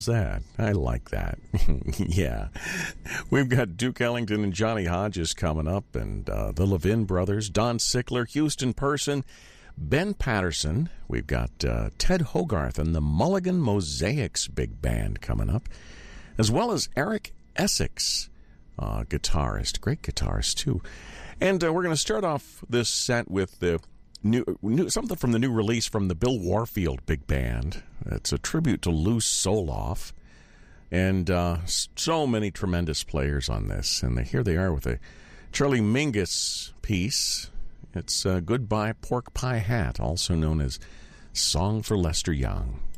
That I like that. Yeah, we've got Duke Ellington and Johnny Hodges coming up, and the Levin brothers, Don Sickler, Houston Person, Ben Patterson. We've got Ted Hogarth and the Mulligan Mosaics Big Band coming up, as well as Eric Essex, guitarist, great guitarist too. And we're going to start off this set with the new something from the new release from the Bill Warfield Big Band. It's a tribute to Lou Soloff, and so many tremendous players on this. And here they are with a Charlie Mingus piece. It's Goodbye Pork Pie Hat, also known as Song for Lester Young.